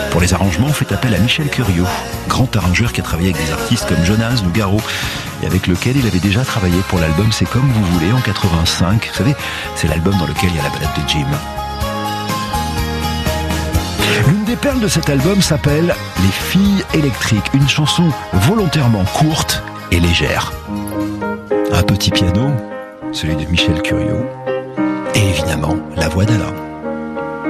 Pour les arrangements, on fait appel à Michel Curiot, grand arrangeur qui a travaillé avec des artistes comme Jonas, Nougaro, et avec lequel il avait déjà travaillé pour l'album C'est comme vous voulez en 85. Vous savez, c'est l'album dans lequel il y a la balade de Jim. L'une des perles de cet album s'appelle Les filles électriques, une chanson volontairement courte et légère. Un petit piano, celui de Michel Curiot, et évidemment la voix d'Alain.